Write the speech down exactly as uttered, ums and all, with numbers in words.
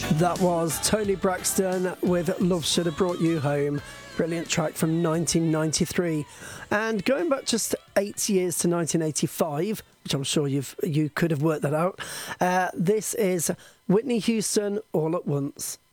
That was Tony Braxton with Love Should Have Brought You Home. Brilliant track from nineteen ninety-three. And going back just eight years to nineteen eighty-five, which I'm sure you've you could have worked that out, uh, this is Whitney Houston, All at Once.